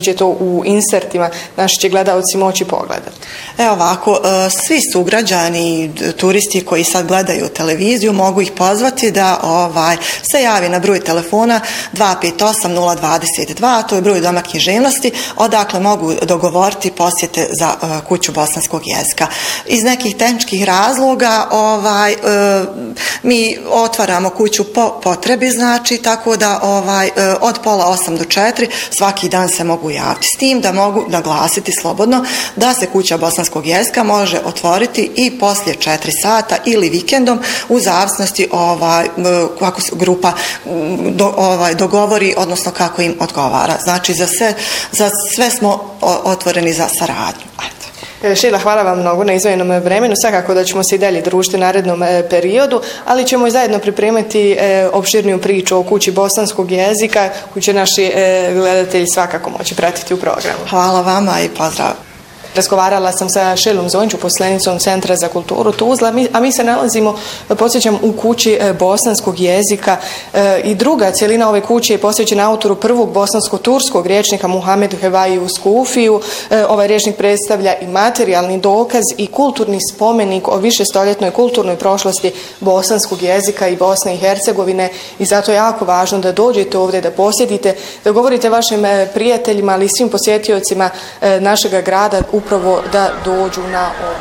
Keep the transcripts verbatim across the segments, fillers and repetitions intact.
će to u insertima naši će gledalci moći pogledati? Evo ovako, svi sugrađani, turisti koji sad gledaju televiziju mogu ih pozvati da ovaj, se javi na broj telefona dva pet osam nula dvadeset dva, to je broj doma književnosti, odakle mogu dogovoriti posjete za uh, kuću bosanskog jezika. Iz nekih tehničkih razloga ovaj, uh, mi otvaramo kuću po potrebi, znači, tako da ovaj, uh, od pola osam do četiri svaki dan se mogu javiti. S tim da mogu naglasiti slobodno da se kuća bosanskog jezika može otvoriti i poslije četiri sata ili vikendom u zavisnosti ovaj, kako se grupa do, ovaj, dogovori, odnosno kako im odgovara. Znači za sve, za sve smo otvoreni za saradnju. Šila, hvala vam mnogo na izdvojenom vremenu. Svakako da ćemo se i dalje družiti u narednom periodu, ali ćemo i zajedno pripremiti opširniju priču o kući bosanskog jezika koju će naši gledatelji svakako moći pratiti u programu. Hvala vama i pozdrav. Razgovarala sam sa Šilom Zonjić, uposlenicom Centra za kulturu Tuzla, a mi se nalazimo, podsjećam, u kući bosanskog jezika i druga cijelina ove kuće je posvećena autoru prvog bosansko-turskog rječnika Muhamedu Hevaiju Skufiju. Ovaj rječnik predstavlja i materijalni dokaz i kulturni spomenik o višestoljetnoj kulturnoj prošlosti bosanskog jezika i Bosne i Hercegovine i zato je jako važno da dođete ovdje, da posjetite, da govorite vašim prijateljima, ali i svim posjetiocima našega grada upravo da dođu na ovo.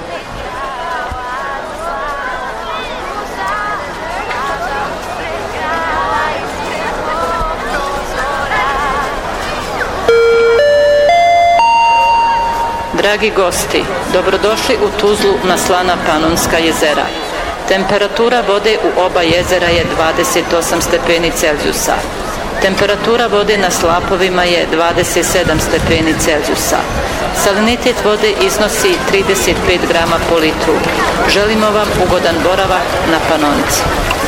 Dragi gosti, dobrodošli u Tuzlu na slana Panonska jezera. Temperatura vode u oba jezera je dvadeset osam stepeni Celzijusa. Temperatura vode na slapovima je dvadeset sedam stepeni Celzijusa. Salinitet vode iznosi trideset pet grama po litru. Želimo vam ugodan boravak na Panonci.